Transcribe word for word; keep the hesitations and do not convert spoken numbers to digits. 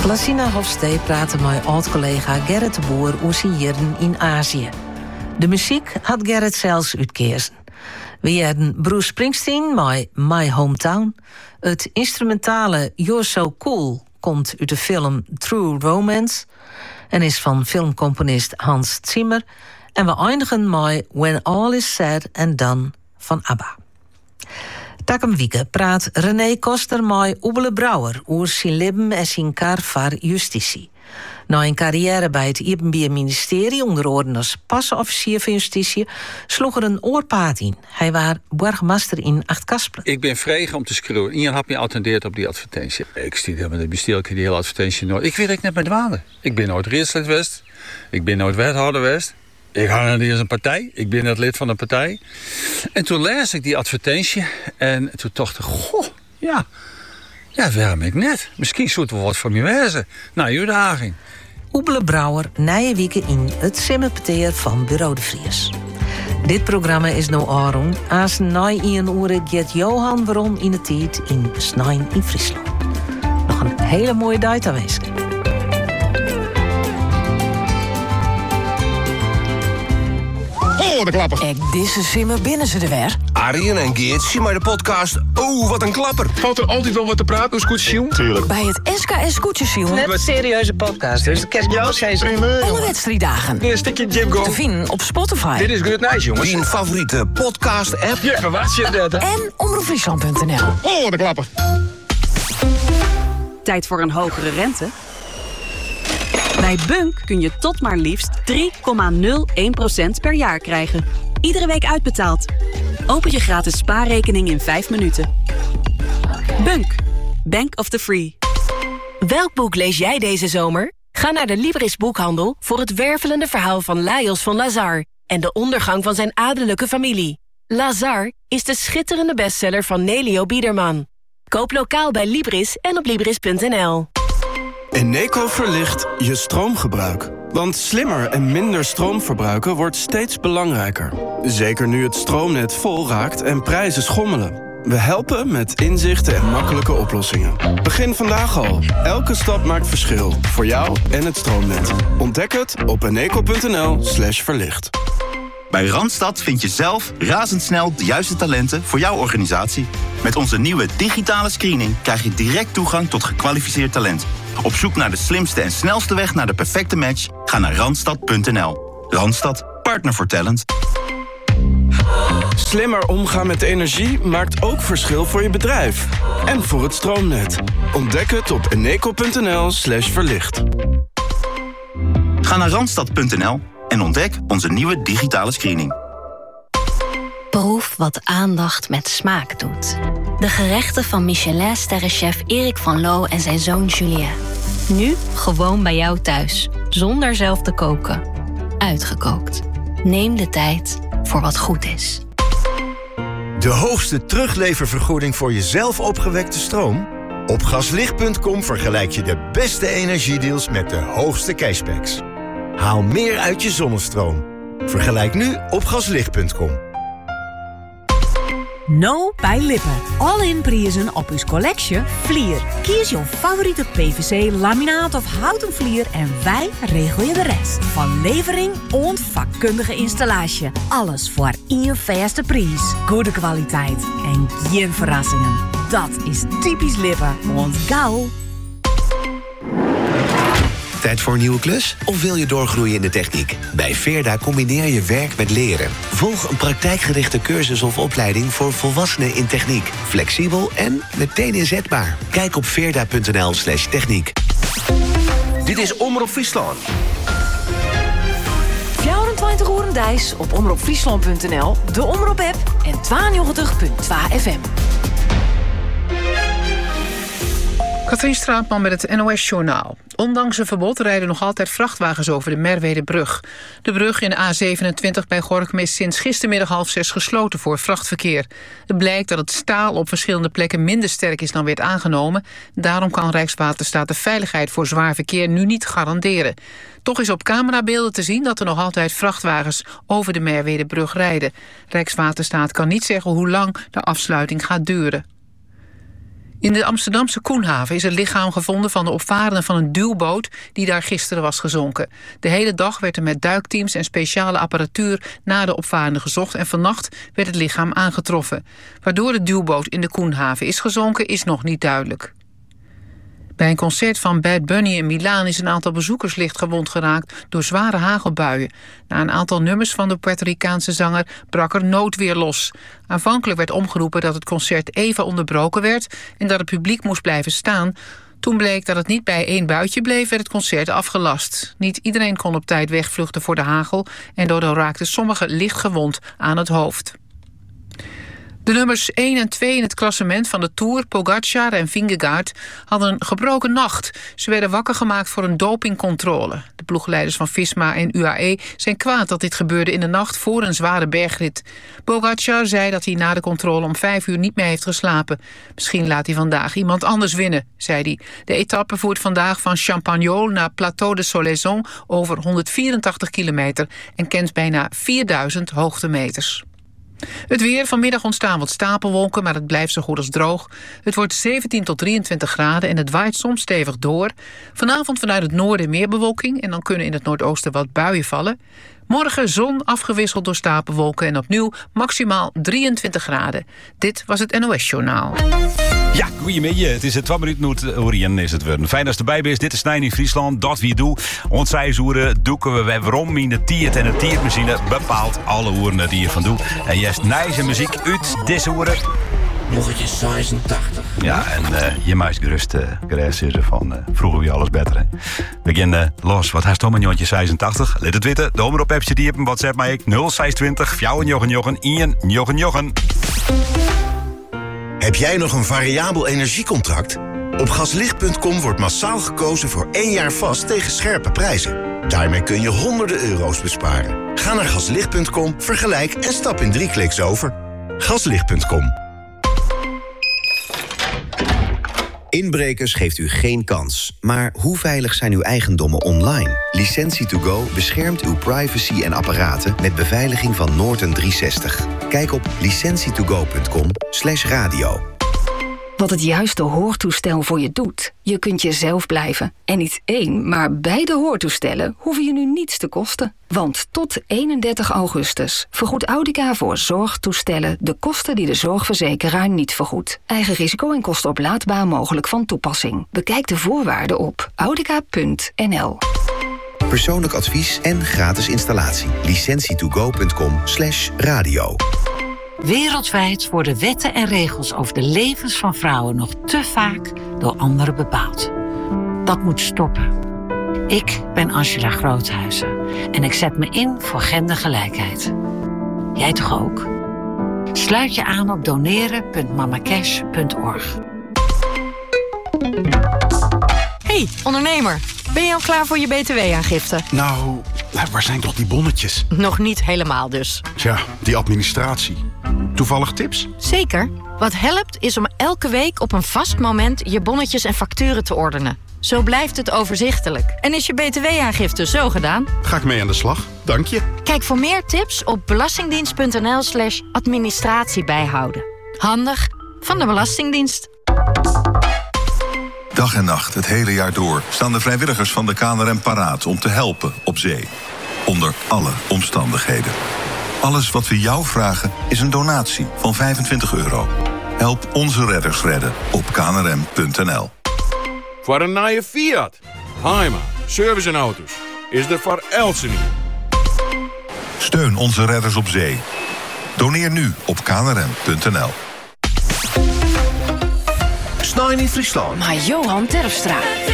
Placina Hofstee praatte met oud-collega Gerrit de Boer over zijn jaren in Azië. De muziek had Gerrit zelfs uitkeersen. We hadden Bruce Springsteen met My Hometown. Het instrumentale You're So Cool komt uit de film True Romance en is van filmcomponist Hans Zimmer. En we eindigen met When All Is Said and Done van ABBA. Takem wieke praat René Koster met Oebele Brouwer over zijn leven en zijn kar voor justitie. Na een carrière bij het Openbaar Ministerie, onder andere als pasofficier van justitie, sloeg er een oorpaat in. Hij was burgemeester in Achtkaspelen. Ik ben vregen om te schreeuwen. Iemand had me attendeerd op die advertentie. Ik zie dat met de bestuur die hele advertentie nooit. Ik weet dat ik net met dwalen. Ik ben nooit raadslid geweest. Ik ben nooit wethouder geweest. Ik had niet eens een partij. Ik ben net lid van een partij. En toen las ik die advertentie. En toen dacht ik, goh, ja. Ja, waarom ik net? Misschien zou het wel wat voor me wezen. Nou, uitdaging. Oebele Brouwer, Nijenwieken in het simmerpeteer van Bureau de Vries. Dit programma is nou Aron. Als na een uur gaat Johan Weron in de tijd in Snijn in Friesland. Nog een hele mooie dag te wensen. Oh, de klapper. Ek disse simmer binnen ze er weer. Arjen en Geert zien maar de podcast. Oh, wat een klapper. Valt er altijd wel wat te praten, dus goed zien? Tuurlijk. Bij het S K S Koetjesjoen. Net een serieuze podcast, dus de kerstjous zijn ze. Alle wedstrijddagen. Weer een stukje Jim Go. Te vinden op Spotify. Dit is Good Nice, jongens. Wie een favoriete podcast-app. Ja, verwacht je dat, hè? En omroepfriesland punt n l. Oh, de klapper. Tijd voor een hogere rente? Bij Bunk kun je tot maar liefst drie komma nul één procent per jaar krijgen. Iedere week uitbetaald. Open je gratis spaarrekening in vijf minuten. Bunk. Bank of the Free. Welk boek lees jij deze zomer? Ga naar de Libris boekhandel voor het wervelende verhaal van Lajos van Lazar en de ondergang van zijn adellijke familie. Lazar is de schitterende bestseller van Nelio Biederman. Koop lokaal bij Libris en op libris punt n l. Eneco verlicht je stroomgebruik. Want slimmer en minder stroom verbruiken wordt steeds belangrijker. Zeker nu het stroomnet vol raakt en prijzen schommelen. We helpen met inzichten en makkelijke oplossingen. Begin vandaag al. Elke stap maakt verschil. Voor jou en het stroomnet. Ontdek het op eneco punt n l slash verlicht. Bij Randstad vind je zelf razendsnel de juiste talenten voor jouw organisatie. Met onze nieuwe digitale screening krijg je direct toegang tot gekwalificeerd talent. Op zoek naar de slimste en snelste weg naar de perfecte match? Ga naar randstad punt n l. Randstad, partner voor talent. Slimmer omgaan met energie maakt ook verschil voor je bedrijf. En voor het stroomnet. Ontdek het op eneco punt n l slash verlicht. Ga naar randstad punt n l en ontdek onze nieuwe digitale screening. Proef wat aandacht met smaak doet. De gerechten van Michelin-sterrenchef Erik van Loo en zijn zoon Julien. Nu gewoon bij jou thuis, zonder zelf te koken. Uitgekookt. Neem de tijd voor wat goed is. De hoogste terugleververgoeding voor je zelf opgewekte stroom? Op gaslicht punt com vergelijk je de beste energiedeals met de hoogste cashbacks. Haal meer uit je zonnestroom. Vergelijk nu op gaslicht punt com. No bij Lippen. All-in prijzen op uw collectie Vlier. Kies jouw favoriete P V C, laminaat of houten vlier en wij regelen je de rest. Van levering en vakkundige installatie. Alles voor één vaste prijs. Goede kwaliteit en geen verrassingen. Dat is typisch Lippen. Want gauw. Tijd voor een nieuwe klus? Of wil je doorgroeien in de techniek? Bij Veerda combineer je werk met leren. Volg een praktijkgerichte cursus of opleiding voor volwassenen in techniek. Flexibel en meteen inzetbaar. Kijk op veerda punt n l slash techniek. Dit is Omroep Friesland. vierentwintig uur dijs op omroepfriesland punt n l, de Omroep-app en tweeënnegentig komma twee F M. Katrien Straatman met het N O S-journaal. Ondanks een verbod rijden nog altijd vrachtwagens over de Merwedebrug. De brug in de A zevenentwintig bij Gorinchem is sinds gistermiddag half zes gesloten voor vrachtverkeer. Het blijkt dat het staal op verschillende plekken minder sterk is dan werd aangenomen. Daarom kan Rijkswaterstaat de veiligheid voor zwaar verkeer nu niet garanderen. Toch is op camerabeelden te zien dat er nog altijd vrachtwagens over de Merwedebrug rijden. Rijkswaterstaat kan niet zeggen hoe lang de afsluiting gaat duren. In de Amsterdamse Koenhaven is het lichaam gevonden van de opvarende van een duwboot die daar gisteren was gezonken. De hele dag werd er met duikteams en speciale apparatuur naar de opvarende gezocht en vannacht werd het lichaam aangetroffen. Waardoor de duwboot in de Koenhaven is gezonken is nog niet duidelijk. Bij een concert van Bad Bunny in Milaan is een aantal bezoekers licht gewond geraakt door zware hagelbuien. Na een aantal nummers van de Puerto Ricaanse zanger brak er noodweer los. Aanvankelijk werd omgeroepen dat het concert even onderbroken werd en dat het publiek moest blijven staan. Toen bleek dat het niet bij één buitje bleef, werd het concert afgelast. Niet iedereen kon op tijd wegvluchten voor de hagel en daardoor raakten sommigen licht gewond aan het hoofd. De nummers één en twee in het klassement van de Tour, Pogacar en Vingegaard, hadden een gebroken nacht. Ze werden wakker gemaakt voor een dopingcontrole. De ploegleiders van Visma en U A E zijn kwaad dat dit gebeurde in de nacht voor een zware bergrit. Pogacar zei dat hij na de controle om vijf uur niet meer heeft geslapen. Misschien laat hij vandaag iemand anders winnen, zei hij. De etappe voert vandaag van Champagnol naar Plateau de Solaison over honderdvierentachtig kilometer en kent bijna vierduizend hoogtemeters. Het weer. Vanmiddag ontstaan wat stapelwolken, maar het blijft zo goed als droog. Het wordt zeventien tot drieëntwintig graden en het waait soms stevig door. Vanavond vanuit het noorden meer bewolking en dan kunnen in het noordoosten wat buien vallen. Morgen zon afgewisseld door stapelwolken en opnieuw maximaal drieëntwintig graden. Dit was het N O S-journaal. Ja, goeiemiddag. Het is het twee minuten uit Orien is het weer. Fijn dat je erbij bent. Dit is Snijn in Friesland. Dat wie doe. Ons seizoenen doeken we weer waarom in de tiert en de tiertmachine bepaalt alle oeren die je van doet. En juist nijze muziek uit deze oeren. Mochtje zesentachtig. Ja, en uh, je meist gerust uh, gerust is er van uh, vroeger wie alles beter. Hè. Begin los. Wat haast om een jontje zesentachtig? Let het weten. De omroep appje die op een WhatsApp mij ik nul zes twintig fjouwen jochen jochen ien jochen jochen. Heb jij nog een variabel energiecontract? Op gaslicht punt com wordt massaal gekozen voor één jaar vast tegen scherpe prijzen. Daarmee kun je honderden euro's besparen. Ga naar gaslicht punt com, vergelijk en stap in drie kliks over. gaslicht punt com. Inbrekers geeft u geen kans. Maar hoe veilig zijn uw eigendommen online? Licentie to go beschermt uw privacy en apparaten met beveiliging van Norton driehonderdzestig. Kijk op licentie to go punt com slash radio. Wat het juiste hoortoestel voor je doet. Je kunt jezelf blijven. En niet één, maar beide hoortoestellen hoeven je nu niets te kosten. Want tot eenendertig augustus vergoedt Audica voor zorgtoestellen de kosten die de zorgverzekeraar niet vergoedt. Eigen risico en kosten oplaadbaar mogelijk van toepassing. Bekijk de voorwaarden op audica punt n l. Persoonlijk advies en gratis installatie. licentie to go punt com slash radio. Wereldwijd worden wetten en regels over de levens van vrouwen nog te vaak door anderen bepaald. Dat moet stoppen. Ik ben Angela Groothuizen en ik zet me in voor gendergelijkheid. Jij toch ook? Sluit je aan op doneren punt mamacash punt org. Hey, ondernemer. Ben je al klaar voor je B T W-aangifte? Nou, waar zijn toch die bonnetjes? Nog niet helemaal dus. Tja, die administratie. Toevallig tips? Zeker. Wat helpt is om elke week op een vast moment je bonnetjes en facturen te ordenen. Zo blijft het overzichtelijk. En is je B T W-aangifte zo gedaan? Ga ik mee aan de slag. Dank je. Kijk voor meer tips op belastingdienst punt n l slash administratie bijhouden. Handig van de Belastingdienst. Dag en nacht, het hele jaar door, staan de vrijwilligers van de K N R M paraat om te helpen op zee. Onder alle omstandigheden. Alles wat we jou vragen is een donatie van vijfentwintig euro. Help onze redders redden op k n r m punt n l. Voor een nieuwe Fiat, Heima, service en auto's, is er voor Elsen. Steun onze redders op zee. Doneer nu op k n r m punt n l. Snijn in Friesland. Maar Johan Terpstra.